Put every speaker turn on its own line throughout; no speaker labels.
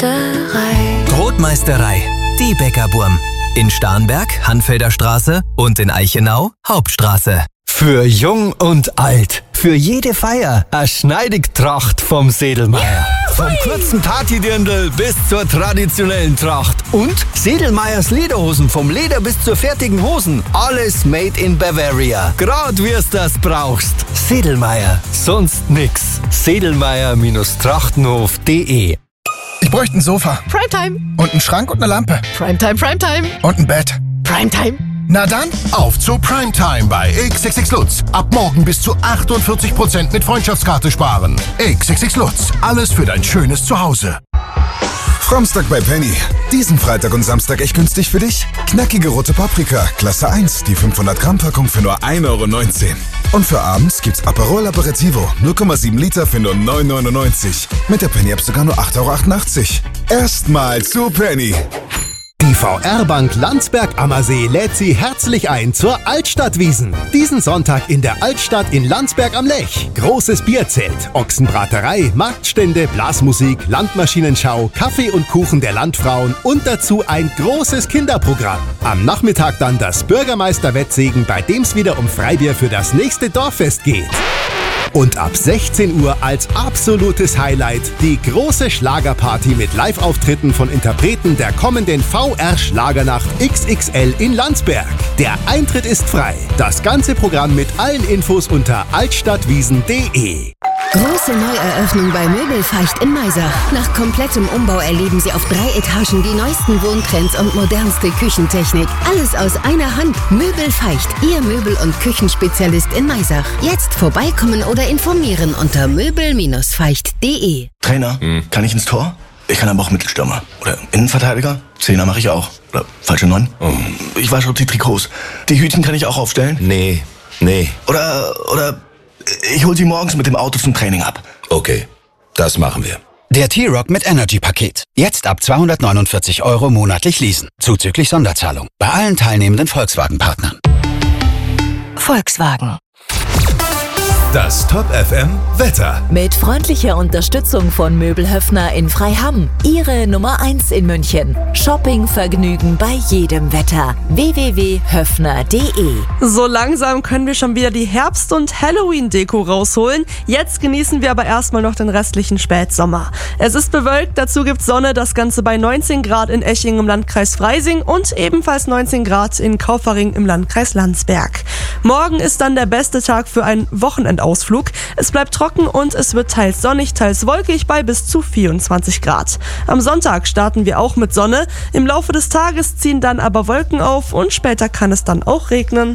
Brotmeisterei.
Brotmeisterei, die Bäckerburm. In Starnberg, Hanfelder Straße und in Eichenau, Hauptstraße.
Für jung und alt, für jede Feier, eine Schneidigtracht vom Sedelmeier. Vom kurzen Partydirndl bis zur traditionellen Tracht. Und Sedelmeiers Lederhosen, vom Leder bis zur fertigen Hosen. Alles made in Bavaria. Grad wie's das brauchst. Sedelmeier, sonst nix. Sedelmeier-trachtenhof.de.
Ich bräuchte ein Sofa.
Primetime.
Und einen Schrank und eine Lampe.
Primetime, Primetime.
Und ein Bett.
Primetime.
Na dann, auf zu Primetime bei XXX Lutz. Ab morgen bis zu 48% mit Freundschaftskarte sparen. XXX Lutz, alles für dein schönes Zuhause.
Framstag bei Penny. Diesen Freitag und Samstag echt günstig für dich? Knackige rote Paprika, Klasse 1, die 500 Gramm Packung für nur 1,19 Euro. Und für abends gibt's Aperol Aperitivo, 0,7 Liter für nur 9,99 Euro. Mit der Penny-App sogar nur 8,88 Euro. Erstmal zu Penny.
Die VR-Bank Landsberg-Ammersee lädt Sie herzlich ein zur Altstadtwiesn. Diesen Sonntag in der Altstadt in Landsberg am Lech. Großes Bierzelt, Ochsenbraterei, Marktstände, Blasmusik, Landmaschinenschau, Kaffee und Kuchen der Landfrauen und dazu ein großes Kinderprogramm. Am Nachmittag dann das Bürgermeister-Wettsegen, bei dem es wieder um Freibier für das nächste Dorffest geht. Und ab 16 Uhr als absolutes Highlight die große Schlagerparty mit Live-Auftritten von Interpreten der kommenden VR-Schlagernacht XXL in Landsberg. Der Eintritt ist frei. Das ganze Programm mit allen Infos unter altstadtwiesn.de.
Große Neueröffnung bei Möbelfeicht in Maisach. Nach komplettem Umbau erleben Sie auf 3 Etagen die neuesten Wohntrends und modernste Küchentechnik. Alles aus einer Hand. Möbelfeicht, Ihr Möbel- und Küchenspezialist in Maisach. Jetzt vorbeikommen oder informieren unter möbel-feicht.de.
Trainer, kann ich ins Tor? Ich kann aber auch Mittelstürmer. Oder Innenverteidiger? Zehner mache ich auch. Oder falsche 9? Ich wasche auch die Trikots. Die Hütchen kann ich auch aufstellen?
Nee.
Oder ich hol sie morgens mit dem Auto zum Training ab.
Okay, das machen wir.
Der T-Rock mit Energy-Paket. Jetzt ab 249 € monatlich leasen. Zuzüglich Sonderzahlung. Bei allen teilnehmenden Volkswagen-Partnern.
Volkswagen.
Das Top FM Wetter.
Mit freundlicher Unterstützung von Möbelhöfner in Freiham. Ihre Nummer 1 in München. Shoppingvergnügen bei jedem Wetter. www.höfner.de.
So langsam können wir schon wieder die Herbst- und Halloween-Deko rausholen. Jetzt genießen wir aber erstmal noch den restlichen Spätsommer. Es ist bewölkt, dazu gibt's Sonne, das Ganze bei 19 Grad in Eching im Landkreis Freising und ebenfalls 19 Grad in Kaufering im Landkreis Landsberg. Morgen ist dann der beste Tag für einen Wochenendausflug. Es bleibt trocken und es wird teils sonnig, teils wolkig bei bis zu 24 Grad. Am Sonntag starten wir auch mit Sonne. Im Laufe des Tages ziehen dann aber Wolken auf und später kann es dann auch regnen.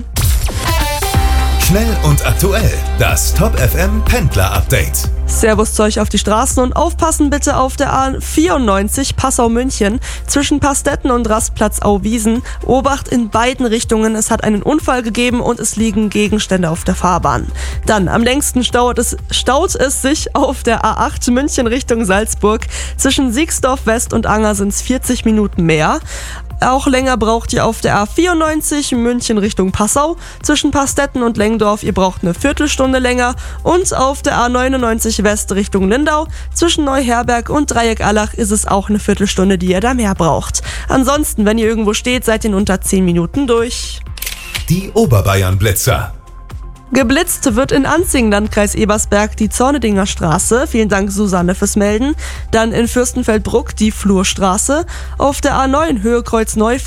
Schnell und aktuell. Das Top FM Pendler Update.
Servus zu euch auf die Straßen und aufpassen bitte auf der A94 Passau-München zwischen Pastetten und Rastplatz Auwiesen. Obacht in beiden Richtungen, es hat einen Unfall gegeben und es liegen Gegenstände auf der Fahrbahn. Dann am längsten staut es sich auf der A8 München Richtung Salzburg. Zwischen Siegsdorf West und Anger sind es 40 Minuten mehr. Auch länger braucht ihr auf der A94 München Richtung Passau. Zwischen Pastetten und Lengdorf, ihr braucht eine Viertelstunde länger. Und auf der A99 West Richtung Lindau. Zwischen Neuherberg und Dreieck-Allach ist es auch eine Viertelstunde, die ihr da mehr braucht. Ansonsten, wenn ihr irgendwo steht, seid ihr in unter 10 Minuten durch.
Die Oberbayern-Blitzer.
Geblitzt wird in Anzing, Landkreis Ebersberg, die Zornedinger Straße. Vielen Dank, Susanne, fürs Melden. Dann in Fürstenfeldbruck die Flurstraße. Auf der A9 Höhe Kreuz Neufeld